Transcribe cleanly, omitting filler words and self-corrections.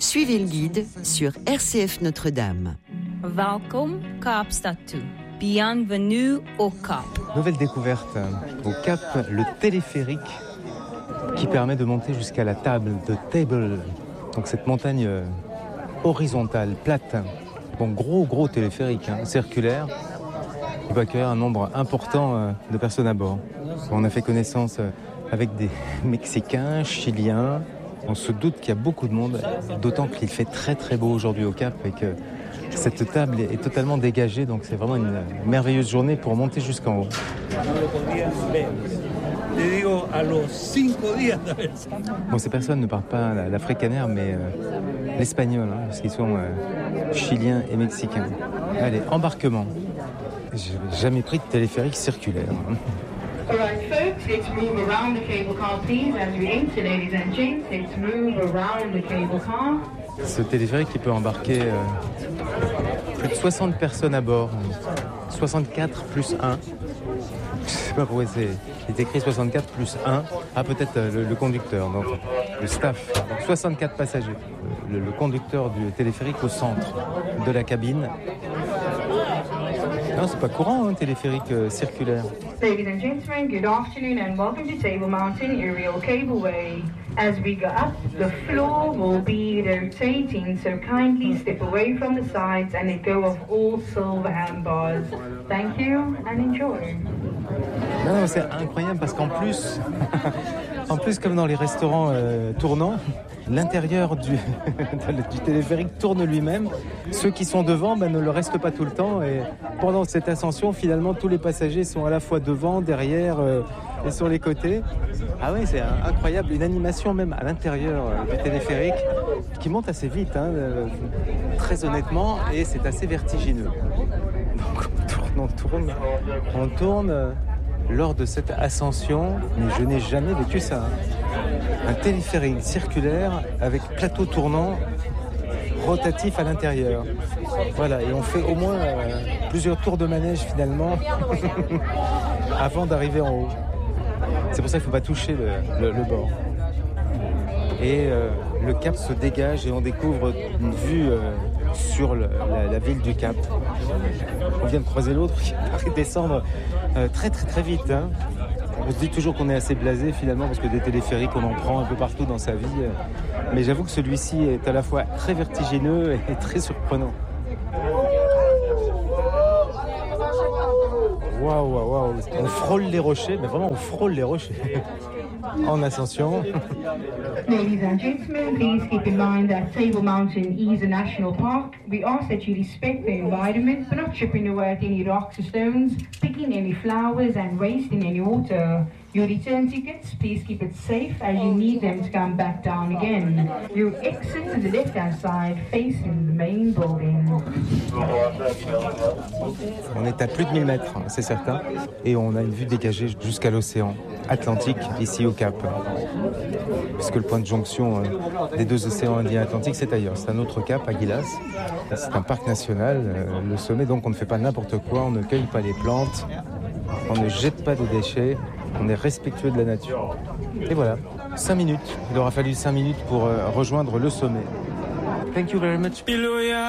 Suivez le guide sur RCF Notre-Dame. Welkom Kaapstad toe. Bienvenue au Cap. Nouvelle découverte au Cap, le téléphérique qui permet de monter jusqu'à la table, de Table. Donc cette montagne horizontale, plate. Bon, gros téléphérique, circulaire. Il peut accueillir un nombre important de personnes à bord. On a fait connaissance avec des Mexicains, Chiliens. On se doute qu'il y a beaucoup de monde, d'autant qu'il fait très beau aujourd'hui au Cap et que cette table est totalement dégagée, donc c'est vraiment une merveilleuse journée pour monter jusqu'en haut. Bon, ces personnes ne parlent pas l'afrikaner, mais l'espagnol, parce qu'ils sont chiliens et mexicains. Allez, embarquement. Je n'ai jamais pris de téléphérique circulaire. All right, folks, let's move around the cable car, please. As we enter, ladies and gents, let's move around the cable car. Ce téléphérique, il peut embarquer plus de 60 personnes à bord. 64 plus 1. Je ne sais pas pourquoi il est écrit 64 plus 1. Ah, peut-être le conducteur, donc le staff. Donc 64 passagers. Le conducteur du téléphérique au centre de la cabine. Non, c'est pas courant, un téléphérique circulaire. Ladies and gentlemen, good afternoon and welcome to Table Mountain Aerial Cableway. As we go up, the floor will be rotating, so kindly step away from the sides and let go of all silver handbars. Thank you and enjoy. Non, c'est incroyable parce qu'en plus, comme dans les restaurants tournants, l'intérieur du téléphérique tourne lui-même. Ceux qui sont devant ne le restent pas tout le temps. Et pendant cette ascension, finalement, tous les passagers sont à la fois devant, derrière et sur les côtés. Ah oui, c'est incroyable. Une animation même à l'intérieur du téléphérique qui monte assez vite, très honnêtement, et c'est assez vertigineux. Donc on tourne lors de cette ascension, mais je n'ai jamais vécu ça. Un téléphérique circulaire avec plateau tournant rotatif à l'intérieur. Voilà, et on fait au moins plusieurs tours de manège finalement avant d'arriver en haut. C'est pour ça qu'il ne faut pas toucher le bord. Et le Cap se dégage et on découvre une vue sur la ville du Cap. On vient de croiser l'autre qui paraît descendre très vite. On se dit toujours qu'on est assez blasé finalement parce que des téléphériques on en prend un peu partout dans sa vie. Mais j'avoue que celui-ci est à la fois très vertigineux et très surprenant. Waouh. On frôle les rochers, mais vraiment on frôle les rochers. En ascension. Ladies and gentlemen, please keep in mind that Table Mountain is a national park. We ask that you respect the environment, but not chipping away at any rocks or stones, picking any flowers and wasting any water. Your return tickets, please keep it safe as you need them to come back down again. You exit to the left-hand side facing the main building. On est à plus de 1000 mètres, c'est certain, et on a une vue dégagée jusqu'à l'océan Atlantique, ici au Cap. Puisque le point de jonction des deux océans Indien et Atlantique, c'est ailleurs. C'est un autre cap, Aguilas. C'est un parc national, le sommet, donc on ne fait pas n'importe quoi, on ne cueille pas les plantes, on ne jette pas de déchets, on est respectueux de la nature. Et voilà, 5 minutes. Il aura fallu 5 minutes pour rejoindre le sommet. Thank you very much.